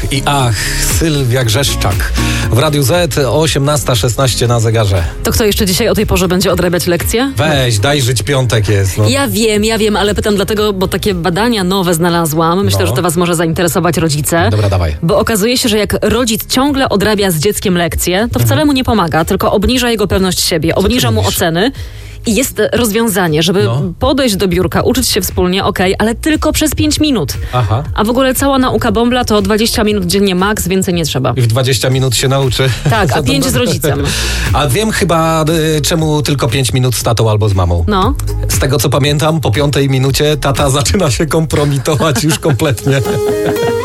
i ach, Sylwia Grzeszczak. W Radiu Z o 18:16 na zegarze. To kto jeszcze dzisiaj o tej porze będzie odrabiać lekcje? Weź, daj żyć, piątek jest. No. Ja wiem, ale pytam dlatego, bo takie badania nowe znalazłam. Myślę, że to was może zainteresować, rodzice. Dobra, dawaj. Bo okazuje się, że jak rodzic ciągle odrabia z dzieckiem lekcje, to wcale mu nie pomaga, tylko obniża jego pewność siebie, obniża mu oceny. I jest rozwiązanie, żeby podejść do biurka, uczyć się wspólnie, ale tylko przez 5 minut. Aha. A w ogóle cała nauka Bombla to 20 minut dziennie max, więcej nie trzeba. I w 20 minut się nauczy. Tak, a 5 z rodzicem. A wiem chyba, czemu tylko 5 minut z tatą albo z mamą. No. Z tego co pamiętam, po 5 minucie tata zaczyna się kompromitować już kompletnie.